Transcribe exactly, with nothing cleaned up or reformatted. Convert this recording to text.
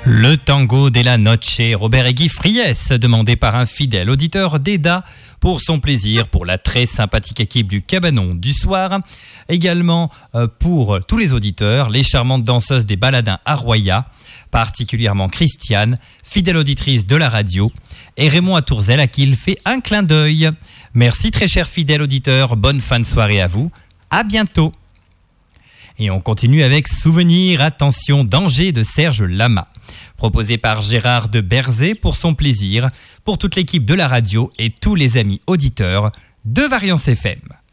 Le tango della noche, Robert et Guy Friès, demandé par un fidèle auditeur d'Eda pour son plaisir, pour la très sympathique équipe du Cabanon du soir. Également euh, pour tous les auditeurs, les charmantes danseuses des Baladins à Roya, particulièrement Christiane, fidèle auditrice de la radio, et Raymond à Tourzel à qui il fait un clin d'œil. Merci très cher fidèle auditeur, bonne fin de soirée à vous, à bientôt. Et on continue avec Souvenir, attention, danger de Serge Lama, proposé par Gérard de Berzé pour son plaisir, pour toute l'équipe de la radio et tous les amis auditeurs de Variance F M.